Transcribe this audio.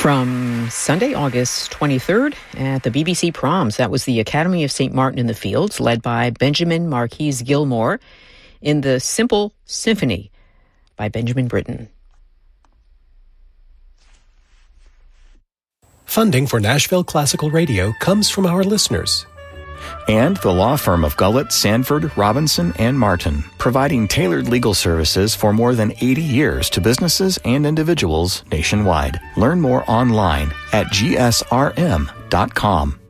From Sunday, August 23rd at the BBC Proms, that was the Academy of St. Martin in the Fields, led by Benjamin Marquis Gilmore in the Simple Symphony by Benjamin Britten. Funding for Nashville Classical Radio comes from our listeners. And the law firm of Gullett, Sanford, Robinson, and Martin, providing tailored legal services for more than 80 years to businesses and individuals nationwide. Learn more online at gsrm.com.